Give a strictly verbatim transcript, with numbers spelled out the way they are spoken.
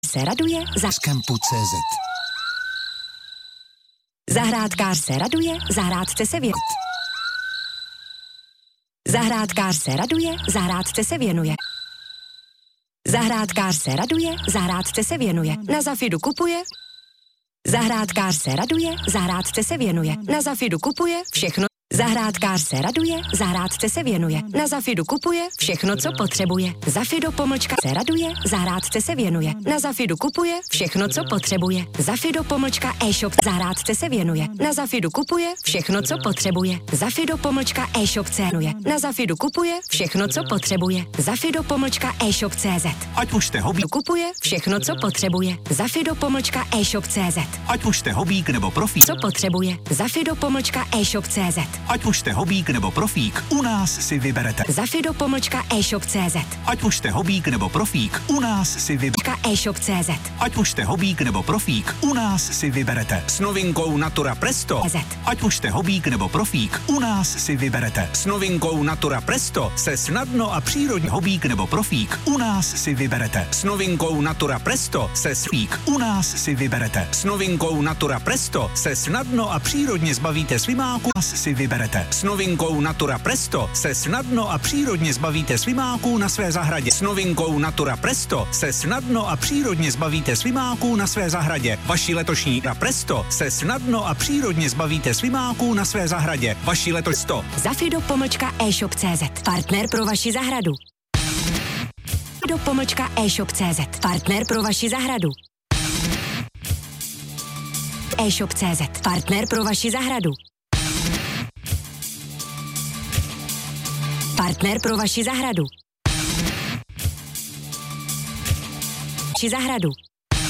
se raduje za Skempu tečka cé zet. Zahrádkář se raduje, zahrádce se věnuje. Zahrádkář se raduje, zahrádce se věnuje. Zahrádkář se raduje, zahrádce se věnuje. Na Zafidu kupuje. Zahrádkář se raduje, zahrádce se věnuje. Na Zafidu kupuje všechno. Zahrádkář se raduje, zahrádce se věnuje. Na Zafidu kupuje všechno, co potřebuje. Zafido pomlčka se raduje, zahrádce se věnuje. Na Zafidu kupuje všechno, co potřebuje. Zafido pomlčka e-shop zahrádce se věnuje. Na Zafidu kupuje všechno, co potřebuje. Zafido pomlčka e-shop cénuje. Na Zafidu kupuje všechno, co potřebuje. Zafido pomlčka e-shop tečka cé zet. Ať už jste hobík, Kupuje všechno, co potřebuje. Zafido pomlčka e-shop tečka cé zet. ať už jste hobík nebo profík, Co potřebuje. Zafido pomlčka e-shop tečka cé zet. ať už jste hobík nebo profík, u nás si vyberete. Zafido pomlčka e-shop tečka cé zet. Ať už jste hobík nebo profík, u nás si vyberete. e-shop tečka cé zet. Ať už jste hobík nebo profík, u nás si vyberete. S novinkou Natura Presto. Z. Ať už jste hobík nebo profík, u nás si vyberete. S novinkou Natura Presto se snadno a přírodně hobík nebo profík, u nás si vyberete. S novinkou Natura Presto se svík, u nás si vyberete. S novinkou Natura Presto se snadno a přírodně zbavíte slimáku, u nás si vyberete. S novinkou Natura Presto se snadno a přírodně zbavíte slimáků na své zahradě. S novinkou Natura Presto se snadno a přírodně zbavíte slimáků na své zahradě. Vaši letošní Natura Presto se snadno a přírodně zbavíte slimáků na své zahradě. Vaši letošní Zafido pomlčka e-shop tečka cé zet. Partner pro vaši zahradu. Zafido pomlčka e-shop tečka cé zet. Partner pro vaši zahradu. e-shop tečka cé zet. Partner pro vaši zahradu. Partner pro vaši zahradu. Či zahradu.